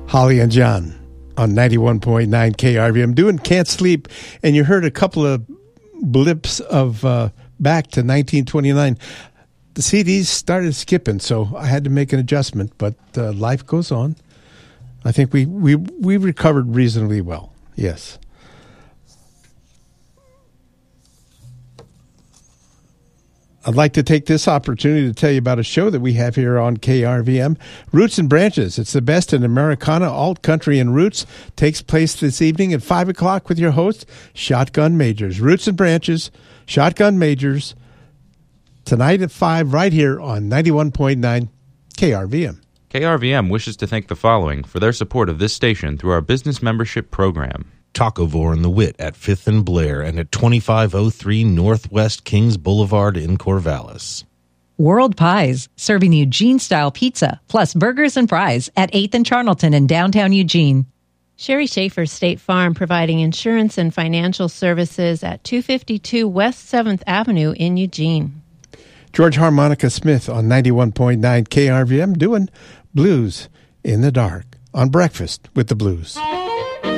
Holly and John on 91.9 KRVM doing Can't Sleep, and you heard a couple of blips of back to 1929. The CDs started skipping, so I had to make an adjustment, but life goes on. I think we recovered reasonably well, yes. I'd like to take this opportunity to tell you about a show that we have here on KRVM, Roots and Branches. It's the best in Americana, alt country, and roots. Takes place this evening at 5 o'clock with your host, Shotgun Majors. Roots and Branches, Shotgun Majors, tonight at 5 right here on 91.9 KRVM. KRVM wishes to thank the following for their support of this station through our business membership program. Tacovore and the Wit at 5th and Blair and at 2503 Northwest Kings Boulevard in Corvallis. World Pies, serving Eugene-style pizza, plus burgers and fries at 8th and Charnelton in downtown Eugene. Sherry Schaefer State Farm, providing insurance and financial services at 252 West 7th Avenue in Eugene. George Harmonica Smith on 91.9 KRVM doing Blues in the Dark on Breakfast with the Blues.